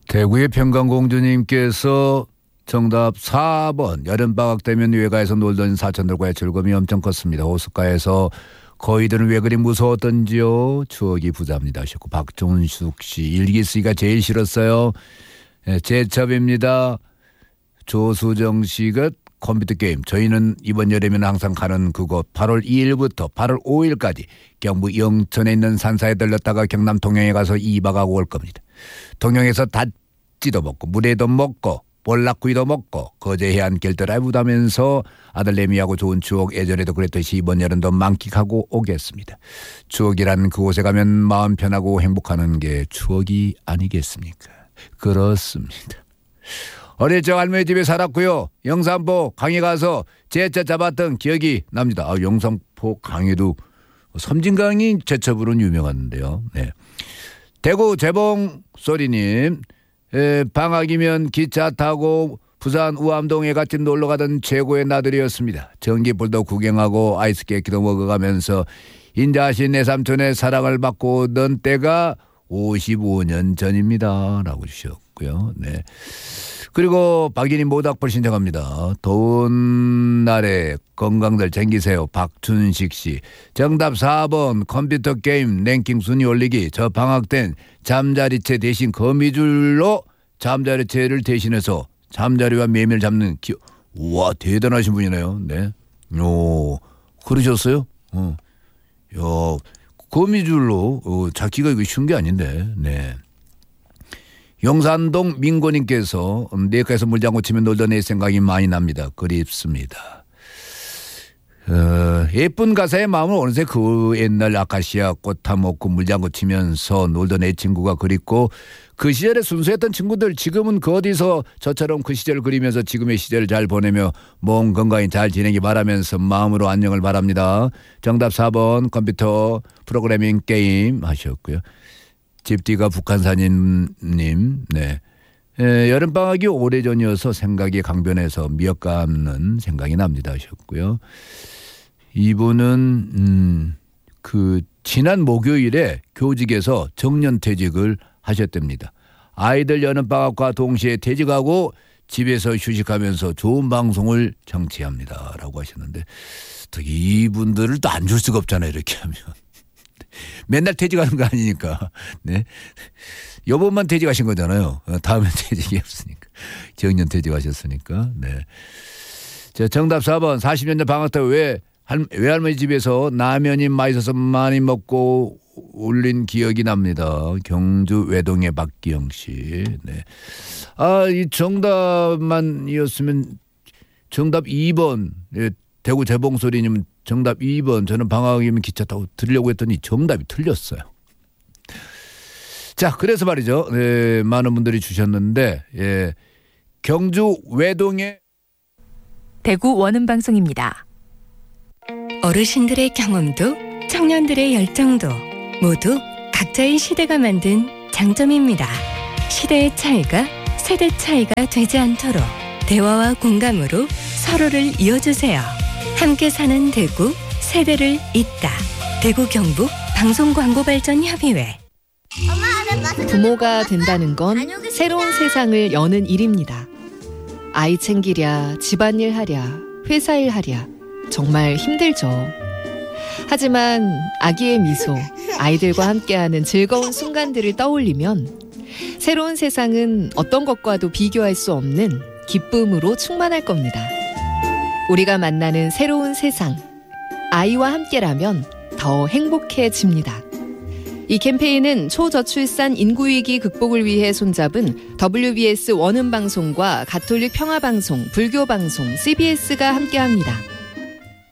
대구의 평강공주님께서 정답 4번 여름방학 되면 외가에서 놀던 사촌들과의 즐거움이 엄청 컸습니다. 호숫가에서 거위들은 왜 그리 무서웠던지요. 추억이 부자입니다 하셨고, 박종숙 씨 일기 쓰기가 제일 싫었어요. 네, 제첩입니다. 조수정 씨가 컴퓨터 게임 저희는 이번 여름에는 항상 가는 그곳 8월 2일부터 8월 5일까지 경북 영천에 있는 산사에 들렀다가 경남 통영에 가서 2박하고 올 겁니다. 통영에서 닷지도 먹고 물회도 먹고 볼락구이도 먹고 거제 해안길 드라이브 하면서 아들 내미하고 좋은 추억, 예전에도 그랬듯이 이번 여름도 만끽하고 오겠습니다. 추억이란 그곳에 가면 마음 편하고 행복하는 게 추억이 아니겠습니까? 그렇습니다. 어릴 적 할머니 집에 살았고요. 영산포 강에 가서 제첩 잡았던 기억이 납니다. 영산포 강에도 섬진강이 제첩으로는 유명한데요. 네. 대구 재봉 소리님, 방학이면 기차 타고 부산 우암동에 같이 놀러 가던 최고의 나들이였습니다. 전기불도 구경하고 아이스케이크도 먹어가면서 인자하신 내 삼촌의 사랑을 받고 오던 때가 55년 전입니다 라고 주셨고요. 네. 그리고 박인희 모닥불 신청합니다. 더운 날에 건강들 챙기세요. 박춘식 씨. 정답 4번 컴퓨터 게임 랭킹 순위 올리기. 저 방학 땐 잠자리채 대신 거미줄로 잠자리채를 대신해서 잠자리와 매미를 잡는 우와, 대단하신 분이네요. 네. 그러셨어요? 야, 거미줄로 잡기가 이거 쉬운 게 아닌데. 네. 용산동 민고님께서 내과에서 물장구 치면 놀던 애 생각이 많이 납니다. 그립습니다. 예쁜 가사의 마음을 어느새 그 옛날 아카시아 꽃 타먹고 물장구 치면서 놀던 애 친구가 그립고, 그 시절에 순수했던 친구들 지금은 그 어디서 저처럼 그 시절을 그리면서 지금의 시절을 잘 보내며 몸 건강히 잘 지내기 바라면서 마음으로 안녕을 바랍니다. 정답 4번 컴퓨터 프로그래밍 게임 하셨고요. 집디가 북한산인님, 네. 여름방학이 오래전이어서 생각이 강변해서 미역 감는 생각이 납니다 하셨고요. 이분은 지난 목요일에 교직에서 정년퇴직을 하셨답니다. 아이들 여름방학과 동시에 퇴직하고 집에서 휴식하면서 좋은 방송을 청취합니다 라고 하셨는데, 또 이분들을 또 안 줄 수가 없잖아요 이렇게 하면. 맨날 퇴직하는 거 아니니까. 네. 요번만 퇴직하신 거잖아요. 다음엔 퇴직이 없으니까. 정년 퇴직하셨으니까. 네. 자, 정답 4번 40년 전 방학 때 외할머니 집에서 라면이 맛있어서 많이 먹고 올린 기억이 납니다. 경주 외동의 박기영 씨. 네. 이 정답만이었으면 정답 2번. 예, 대구 재봉소리님은 정답 2번. 저는 방학이면 기차 타고 들으려고 했더니 정답이 틀렸어요. 자, 그래서 말이죠. 네, 많은 분들이 주셨는데, 예, 경주 외동의 대구 원음방송입니다. 어르신들의 경험도 청년들의 열정도 모두 각자의 시대가 만든 장점입니다. 시대의 차이가 세대 차이가 되지 않도록 대화와 공감으로 서로를 이어주세요. 함께 사는 대구, 세대를 잇다. 대구 경북 방송광고발전협의회. 부모가 된다는 건 새로운 세상을 여는 일입니다. 아이 챙기랴, 집안일 하랴, 회사일 하랴 정말 힘들죠. 하지만 아기의 미소, 아이들과 함께하는 즐거운 순간들을 떠올리면 새로운 세상은 어떤 것과도 비교할 수 없는 기쁨으로 충만할 겁니다. 우리가 만나는 새로운 세상, 아이와 함께라면 더 행복해집니다. 이 캠페인은 초저출산 인구위기 극복을 위해 손잡은 WBS 원음방송과 가톨릭 평화방송, 불교방송, CBS가 함께합니다.